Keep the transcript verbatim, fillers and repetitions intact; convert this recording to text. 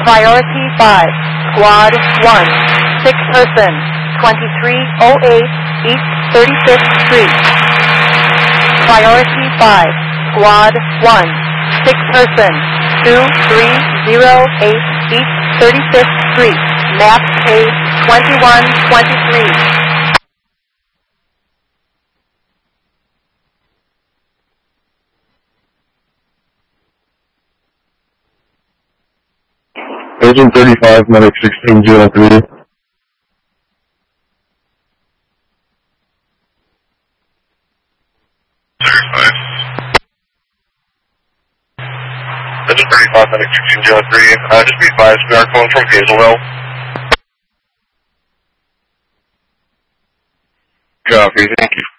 Priority five, Squad one, six person, twenty-three oh eight East thirty-fifth Street. Priority five, Squad one, six person, two three oh eight East thirty-fifth Street, map page twenty-one twenty-three. Agent thirty-five, medic sixteen oh three. Agent thirty-five, medic sixteen oh three. Uh, just be advised, we are calling from Hazelwell. Copy, thank you.